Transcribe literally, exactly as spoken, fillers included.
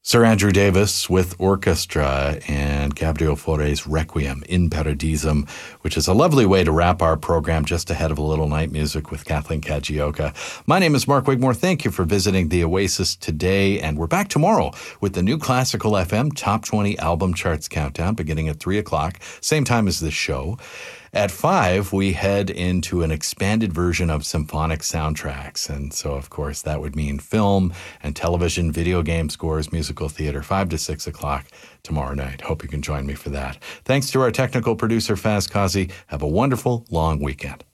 Sir Andrew Davis with orchestra and Gabriel Fauré's Requiem in Paradisum, which is a lovely way to wrap our program just ahead of a little night music with Kathleen Kagioka. My name is Mark Wigmore. Thank you for visiting the Oasis today, and we're back tomorrow with the new Classical F M Top twenty Album Charts Countdown beginning at three o'clock, same time as this show. At five, we head into an expanded version of symphonic soundtracks. And so, of course, that would mean film and television, video game scores, musical theater, five to six o'clock tomorrow night. Hope you can join me for that. Thanks to our technical producer, Faz Kazi. Have a wonderful, long weekend.